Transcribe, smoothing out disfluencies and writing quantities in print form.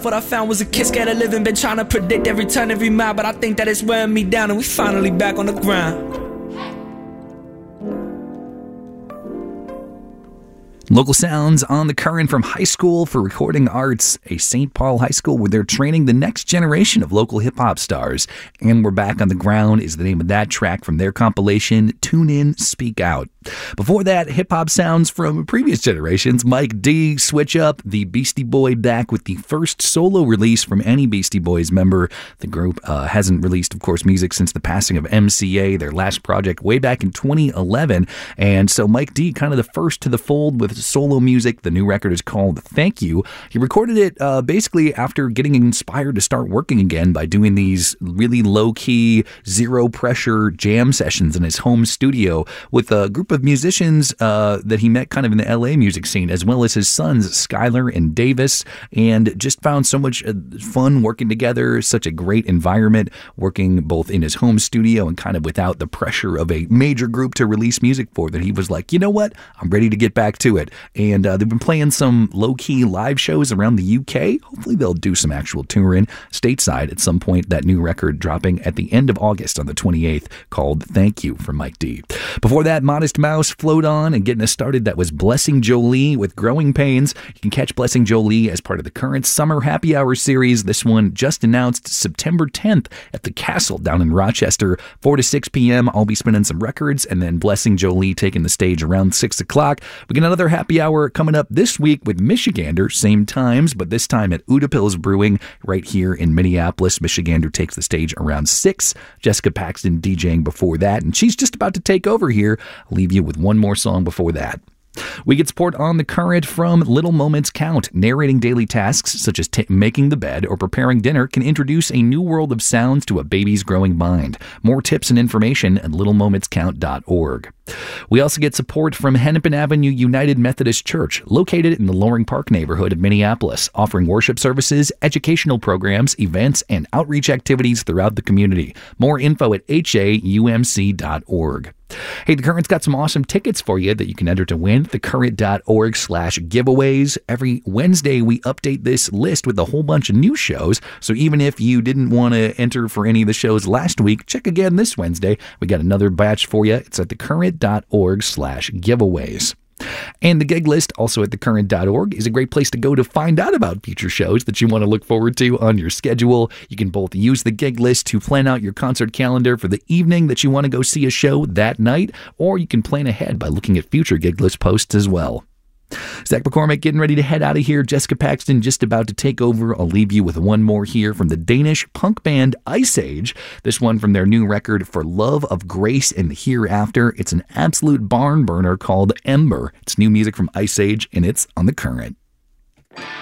What I found was a kid scared of living, been trying to predict every turn, every mile, but I think that it's wearing me down, and we finally back on the grind. Local sounds on the current from High School for Recording Arts, a St. Paul high school where they're training the next generation of local hip-hop stars. And We're Back on the Ground is the name of that track from their compilation, Tune In, Speak Out. Before that, hip-hop sounds from previous generations. Mike D, Switch Up, the Beastie Boy back with the first solo release from any Beastie Boys member. The group hasn't released, of course, music since the passing of MCA, their last project way back in 2011. And so Mike D, kind of the first to the fold with solo music. The new record is called Thank You. He recorded it basically after getting inspired to start working again by doing these really low-key, zero-pressure jam sessions in his home studio with a group of musicians that he met kind of in the LA music scene, as well as his sons, Skylar and Davis, and just found so much fun working together, such a great environment, working both in his home studio and kind of without the pressure of a major group to release music for, that he was like, you know what, I'm ready to get back to it. And they've been playing some low-key live shows around the UK. Hopefully they'll do some actual touring stateside at some point. That new record dropping at the end of August on the 28th called Thank You from Mike D. Before that, Modest Mouse, Float On, and getting us started, that was Blessing Jolie with Growing Pains. You can catch Blessing Jolie as part of the current Summer Happy Hour series. This one just announced September 10th at the Castle down in Rochester, 4 to 6 p.m. I'll be spinning some records, and then Blessing Jolie taking the stage around 6 o'clock. We get another happy hour coming up this week with Michigander, same times, but this time at Udapils Brewing right here in Minneapolis. Michigander takes the stage around 6. Jessica Paxton DJing before that, and she's just about to take over here. I'll leave you with one more song before that. We get support on the current from Little Moments Count. Narrating daily tasks such as making the bed or preparing dinner can introduce a new world of sounds to a baby's growing mind. More tips and information at littlemomentscount.org. We also get support from Hennepin Avenue United Methodist Church, located in the Loring Park neighborhood of Minneapolis, offering worship services, educational programs, events, and outreach activities throughout the community. More info at haumc.org. Hey, The Current's got some awesome tickets for you that you can enter to win. thecurrent.org/giveaways. Every Wednesday, we update this list with a whole bunch of new shows. So even if you didn't want to enter for any of the shows last week, check again this Wednesday. We got another batch for you. It's at thecurrent.org/giveaways. And the gig list, also at thecurrent.org, is a great place to go to find out about future shows that you want to look forward to on your schedule. You can both use the gig list to plan out your concert calendar for the evening that you want to go see a show that night, or you can plan ahead by looking at future gig list posts as well. Zach McCormick getting ready to head out of here. Jessica Paxton just about to take over. I'll leave you with one more here from the Danish punk band Ice Age. This one from their new record, For Love of Grace and the Hereafter. It's an absolute barn burner called Ember. It's new music from Ice Age, and it's on The Current.